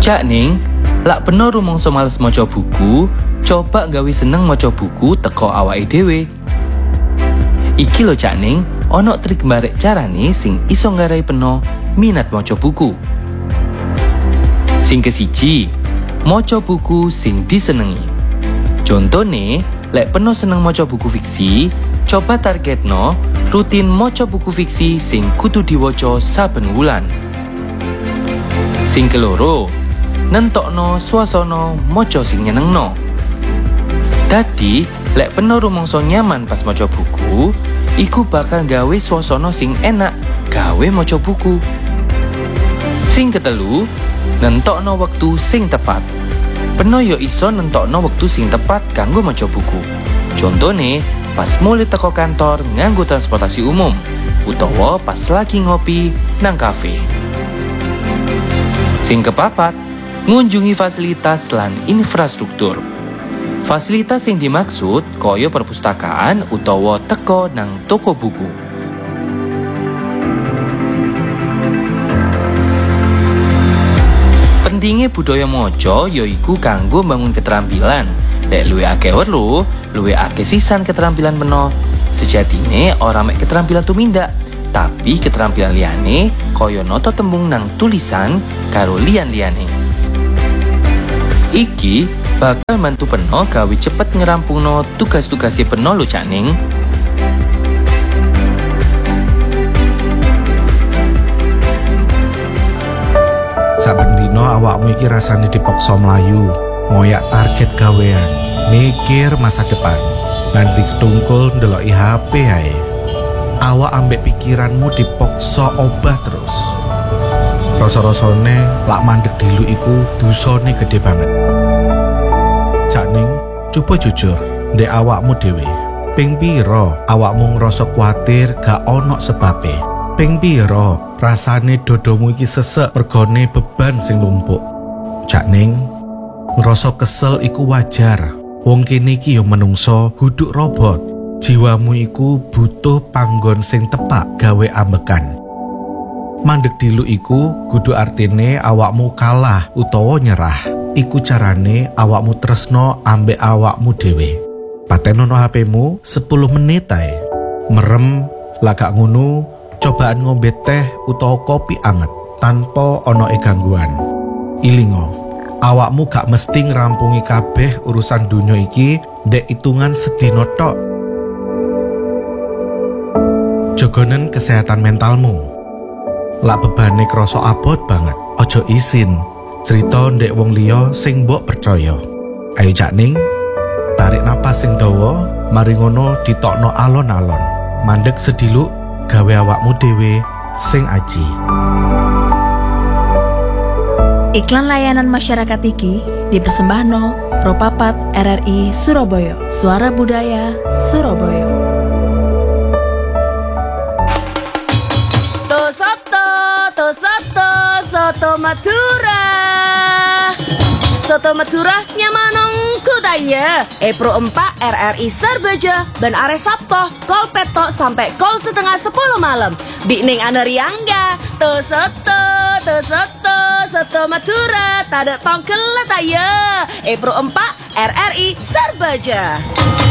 Cak Ning, lak peno rumangsa males maca buku, coba gawe seneng maca buku teko awake dhewe. Iki lho Cak Ning, ana trik mbarek carane sing iso nggarai peno minat maca buku. Sing kesiji, maca buku sing disenengi. Contone, lek peno seneng maca buku fiksi, coba targetno rutin maca buku fiksi sing kudu diwaca saben wulan. Sing keloro, nentokno swasana maca sing nyenengno. Dadi, lek peno rumangsa nyaman pas maca buku, iku bakal gawe swasana sing enak gawe maca buku. Sing ketelu, nentokno wektu sing tepat. Peno yo iso nentokno wektu sing tepat kanggo maca buku. Contone, pas mulai teko kantor nganggo transportasi umum, utawa pas lagi ngopi nang kafe. Sing kepapat, ngunjungi fasilitas lan infrastruktur. Fasilitas yang dimaksud kaya perpustakaan utawa teko nang toko buku. Pentingnya budaya maca yaiku kanggo bangun keterampilan. Lek luwih akeh weruh, luwih akeh sisan keterampilan peno. Sejatine ora mek keterampilan tumindak, tapi keterampilan liyane kaya nata tembung nang tulisan karo liyan-liyane. Iki bakal mantu peno gawe cepet ngerampungno tugas-tugase peno lho Cak Ning. Saben dina awakmu iki rasane dipaksa mlayu, ngoyak target gawean, mikir masa depan, nganti ketungkul ndeloki HP ae. Awak ambek pikiranmu dipaksa obah terus. Rasa-rasane lak mandeg dilu iku dosane gede banget. Cak Ning, coba jujur, ndek awakmu dhewe. Ping pira awakmu ngrasa kuwatir gak ono sebabe? Ping pira rasane dodomu iki sesek mergone beban sing numpuk? Cak Ning, ngrasa kesel iku wajar. Wong kene iki yo menungso, huduk robot. Jiwamu iku butuh panggon sing tepak gawe ambekan. Mandeg dilu iku kudu artine awakmu kalah utawa nyerah. Iku carane awakmu tresno ambek awakmu dhewe. Patenono HP-mu 10 menit ae. Merem, lagak ngono, cobaan ngombe teh utawa kopi anget tanpa ono gangguan. Ilingo, awakmu gak mesti ngrampungi kabeh urusan dunya iki ndek hitungan sedina tok. Jogonen kesehatan mentalmu. Lak bebane krasa abot banget, ojo isin cerita ndek wong liya sing mbok percaya. Ayo Cak Ning, tarik napas sing dawa, mari ngono ditokno alon-alon. Mandeg sediluk gawe awakmu dhewe sing aji. Iklan layanan masyarakat iki dipersembahno Propapat RRI Surabaya, Suara Budaya Surabaya. Soto Madura. Soto Madura nyamanong kudaya. Pro 4 RRI Sarbaja ben are Sabtoh kol petok sampai kol setengah 10 malam. Bikning aneriangga. Soto Madura. Tada tongkel letaya. Pro 4 RRI Sarbaja.